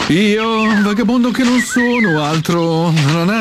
Io, vagabondo che non sono, altro...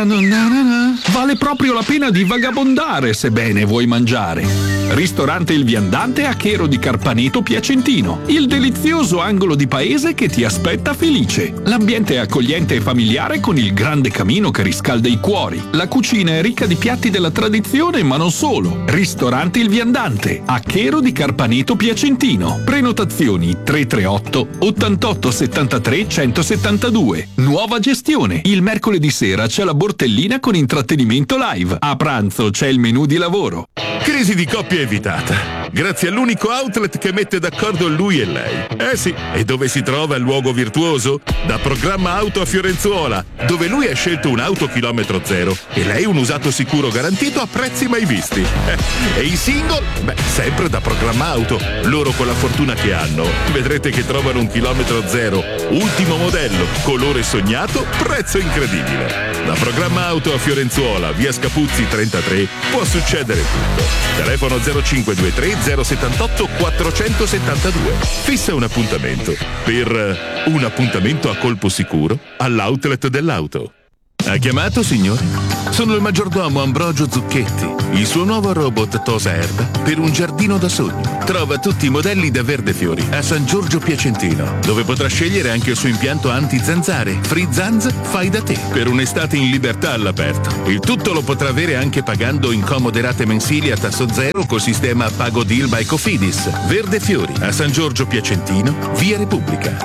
Vale proprio la pena di vagabondare se bene vuoi mangiare. Ristorante Il Viandante a Chero di Carpaneto Piacentino. Il delizioso angolo di paese che ti aspetta felice. L'ambiente è accogliente e familiare con il grande camino che riscalda i cuori. La cucina è ricca di piatti della tradizione, ma non solo. Ristorante Il Viandante a Chero di Carpaneto Piacentino. Prenotazioni 338 88 73 172. Nuova gestione. Il mercoledì sera c'è la bortellina con intrattenimento live. A pranzo c'è il menù di lavoro. Crisi di coppia evitata. Grazie all'unico outlet che mette d'accordo lui e lei. Sì, e dove si trova il luogo virtuoso? Da Programma Auto a Fiorenzuola, dove lui ha scelto un'auto chilometro zero e lei un usato sicuro garantito a prezzi mai visti. E i single? Beh, sempre da Programma Auto. Loro con la fortuna che hanno, vedrete che trovano un chilometro zero, ultimo modello, colore sognato, prezzo incredibile. Da Programma Auto a Fiorenzuola, via Scapuzzi 33, può succedere tutto. Telefono 0523 078 472. Fissa un appuntamento per un appuntamento a colpo sicuro all'outlet dell'auto. Ha chiamato, signore? Sono il maggiordomo Ambrogio Zucchetti, il suo nuovo robot tosa erba per un giardino da sogno. Trova tutti i modelli da Verde Fiori a San Giorgio Piacentino, dove potrà scegliere anche il suo impianto anti-zanzare Free Zanz Fai da te per un'estate in libertà all'aperto. Il tutto lo potrà avere anche pagando in comode rate mensili a tasso zero col sistema Pago Deal by Cofidis. Verde Fiori a San Giorgio Piacentino, via Repubblica.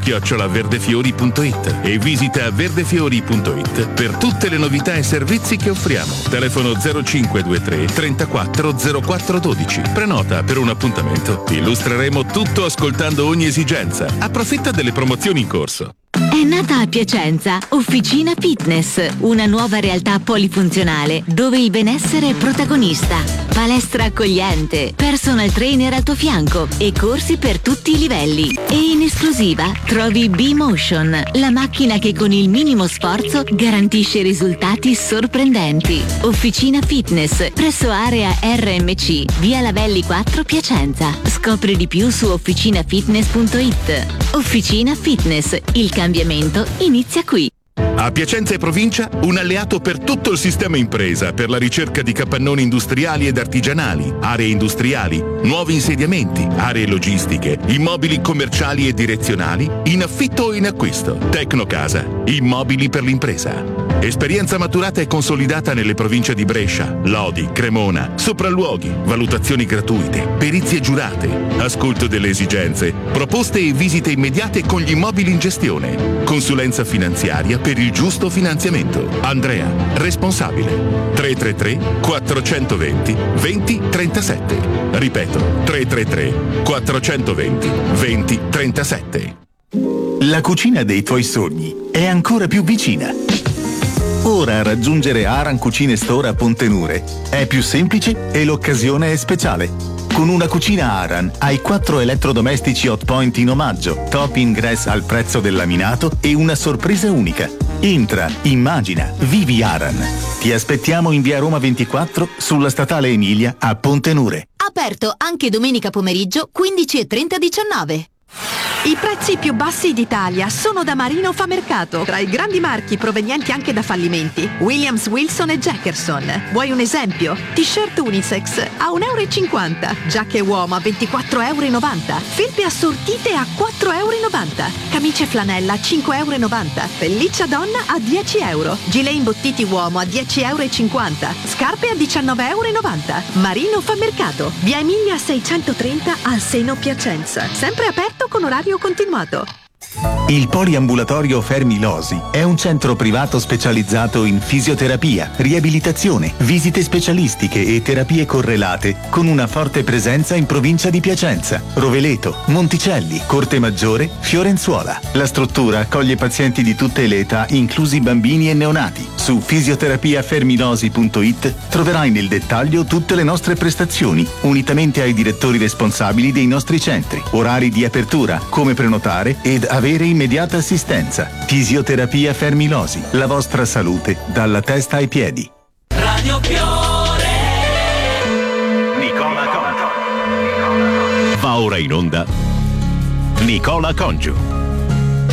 info@verdefiori.it e visita verdefiori.it per tutte le novità e servizi che offriamo. Telefono 0523 34 04 12. Prenota per un appuntamento. Ti illustreremo tutto ascoltando ogni esigenza. Approfitta delle promozioni in corso. È nata a Piacenza Officina Fitness, una nuova realtà polifunzionale dove il benessere è protagonista. Palestra accogliente, personal trainer al tuo fianco e corsi per tutti i livelli. E in esclusiva trovi B-Motion, la macchina che con il minimo sforzo garantisce risultati sorprendenti. Officina Fitness, presso area RMC, via Lavelli 4 Piacenza. Scopri di più su officinafitness.it. Officina Fitness, il cambiamento inizia qui. A Piacenza e provincia, un alleato per tutto il sistema impresa per la ricerca di capannoni industriali ed artigianali, aree industriali, nuovi insediamenti, aree logistiche, immobili commerciali e direzionali, in affitto o in acquisto. Tecnocasa, immobili per l'impresa. Esperienza maturata e consolidata nelle province di Brescia, Lodi, Cremona, sopralluoghi, valutazioni gratuite, perizie giurate, ascolto delle esigenze, proposte e visite immediate con gli immobili in gestione, consulenza finanziaria per il giusto finanziamento. Andrea, responsabile. 333 420 2037. Ripeto, 333 420 2037. La cucina dei tuoi sogni è ancora più vicina. Ora raggiungere Aran Cucine Store a Pontenure è più semplice e l'occasione è speciale. Con una cucina Aran hai 4 elettrodomestici Hot Point in omaggio, top ingress al prezzo del laminato e una sorpresa unica. Entra, immagina, vivi Aran. Ti aspettiamo in via Roma 24 sulla statale Emilia a Pontenure. Aperto anche domenica pomeriggio 15:30-19. I prezzi più bassi d'Italia sono da Marino Fa Mercato, tra i grandi marchi provenienti anche da fallimenti, Williams, Wilson e Jackerson. Vuoi un esempio? T-shirt unisex a 1,50 €, giacche uomo a 24,90 €, felpe assortite a 4,90 €, camicie flanella a 5,90 €, pelliccia donna a 10 €, gilet imbottiti uomo a 10,50 €, scarpe a 19,90 €. Marino Fa Mercato, via Emilia 630 al Seno Piacenza, sempre aperto con orario continuato. Il poliambulatorio Fermi Losi è un centro privato specializzato in fisioterapia, riabilitazione, visite specialistiche e terapie correlate con una forte presenza in provincia di Piacenza, Roveleto, Monticelli, Corte Maggiore, Fiorenzuola. La struttura accoglie pazienti di tutte le età, inclusi bambini e neonati. Su fisioterapiafermilosi.it troverai nel dettaglio tutte le nostre prestazioni, unitamente ai direttori responsabili dei nostri centri, orari di apertura, come prenotare ed avere immediata assistenza. Fisioterapia Fermilosi, la vostra salute dalla testa ai piedi. Radio Fiore. Nicola Congiu. Va ora in onda Nicola Congiu.